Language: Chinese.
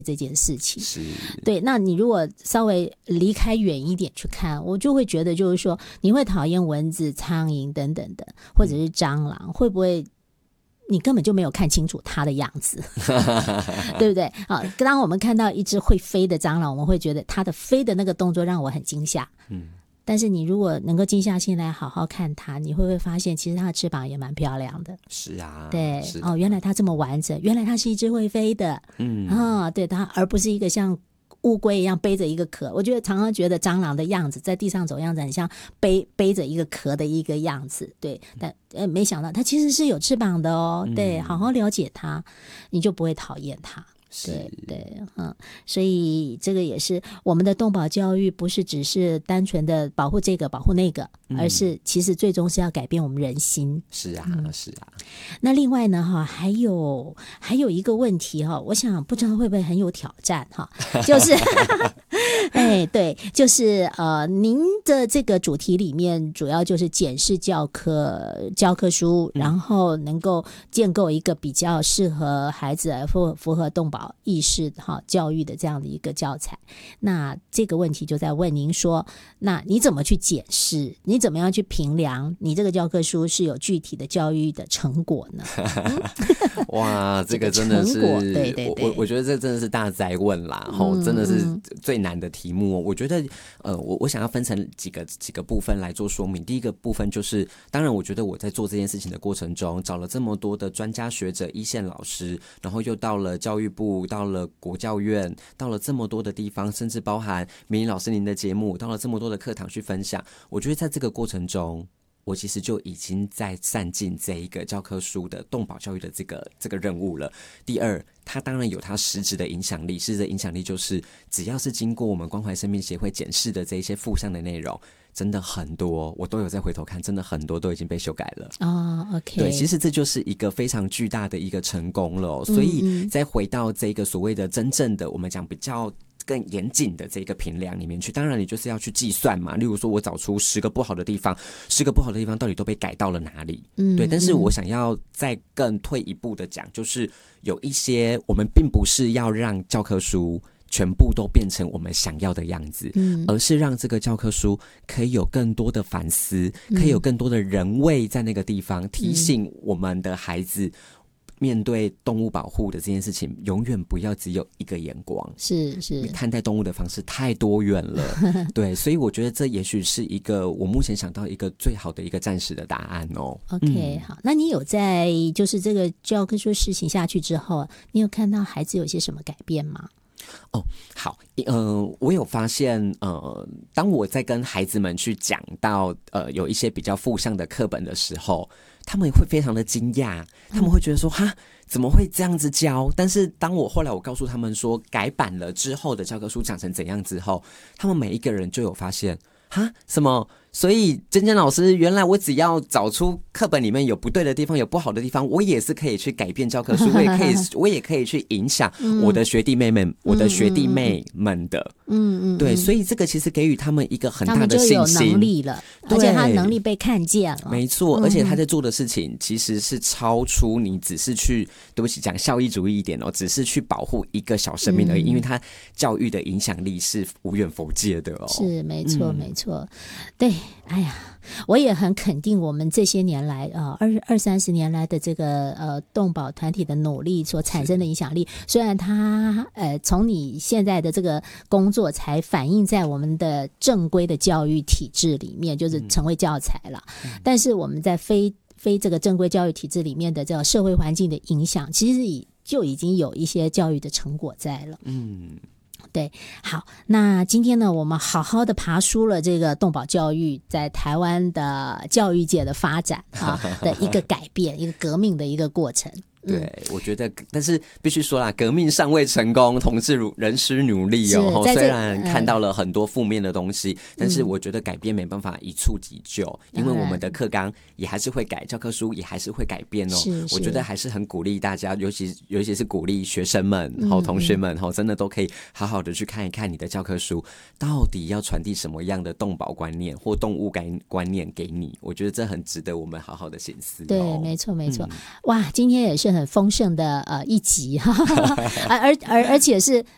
这件事情。 是， 对，那你如果稍微离开远一点去看，我就会觉得就是说，你会讨厌蚊子、苍蝇等等的，或者是蟑螂，会不会你根本就没有看清楚它的样子对不对？好，当我们看到一只会飞的蟑螂，我们会觉得它的飞的那个动作让我很惊吓，但是你如果能够静下心来好好看它，你会不会发现其实它的翅膀也蛮漂亮的？ 是啊， 对， 是哦，原来它这么完整，原来它是一只会飞的，对，它而不是一个像乌龟一样背着一个壳。我觉得常常觉得蟑螂的样子在地上走样子很像背着一个壳的一个样子，对，但没想到它其实是有翅膀的哦，对，好好了解它，你就不会讨厌它。对对，所以这个也是我们的动保教育，不是只是单纯的保护这个保护那个，而是其实最终是要改变我们人心。 是啊，是啊。 那另外呢，还有一个问题我想不知道会不会很有挑战就是对，就是您的这个主题里面主要就是检视教科书，然后能够建构一个比较适合孩子符合动保意识教育的这样的一个教材。那这个问题就在问您说，那你怎么去检视，你怎么样去评量你这个教科书是有具体的教育的成果呢？ 哇，这个真的是对对对， 我觉得这真的是大哉问啦，真的是最难的题目我觉得我想要分成几个部分来做说明。第一个部分就是，当然我觉得我在做这件事情的过程中，找了这么多的专家学者、一线老师，然后又到了教育部，到了国教院，到了这么多的地方，甚至包含明仪老师您的节目，到了这么多的课堂去分享。我觉得在这个过程中，我其实就已经在善尽这一个教科书的动保教育的这个任务了。第二，它当然有它实质的影响力，实质的影响力就是只要是经过我们关怀生命协会检视的这一些附上的内容，真的很多我都有在回头看，真的很多都已经被修改了 OK， 对，其实这就是一个非常巨大的一个成功了所以再回到这个所谓的真正的我们讲比较更严谨的这个评量里面去，当然你就是要去计算嘛，例如说我找出10个不好的地方，10个不好的地方到底都被改到了哪里对，但是我想要再更退一步的讲，就是有一些我们并不是要让教科书全部都变成我们想要的样子而是让这个教科书可以有更多的反思可以有更多的人味在那个地方提醒我们的孩子面对动物保护的这件事情，永远不要只有一个眼光，是你看待动物的方式太多元了对，所以我觉得这也许是一个我目前想到一个最好的一个暂时的答案 OK，好，那你有在就是这个教科书实行下去之后，你有看到孩子有些什么改变吗？ 好，我有发现，当我在跟孩子们去讲到有一些比较负向的课本的时候，他们会非常的惊讶，他们会觉得说哈怎么会这样子教？但是当后来我告诉他们说改版了之后的教科书讲成怎样之后，他们每一个人就有发现哈什么？所以珍珍老师，原来我只要找出课本里面有不对的地方有不好的地方，我也是可以去改变教科书我也可以去影响我的学弟妹们我的学弟妹们的对，所以这个其实给予他们一个很大的信心，他们就有能力了， 而且他能力被看见了， 没错，而且他在做的事情其实是超出你只是去对不起讲效益主义一点只是去保护一个小生命而已因为他教育的影响力是无远弗届的是没错没错，对，哎呀，我也很肯定我们这些年来20-30年来的这个动保团体的努力所产生的影响力，虽然它从你现在的这个工作才反映在我们的正规的教育体制里面，就是成为教材了但是我们在非这个正规教育体制里面的这个社会环境的影响，其实就已经有一些教育的成果在了对，好，那今天呢，我们好好的爬梳了这个动保教育在台湾的教育界的发展的一个改变，一个革命的一个过程。 对，我觉得，但是必须说啦，革命尚未成功，同志仍需努力虽然看到了很多负面的东西，但是我觉得改变没办法一触即就，因为我们的课纲也还是会改，教科书也还是会改变我觉得还是很鼓励大家，尤其是鼓励学生们同学们真的都可以好好的去看一看你的教科书到底要传递什么样的动保观念或动物观念给你，我觉得这很值得我们好好的省思对，没错没错哇，今天也是很丰盛的一集而且是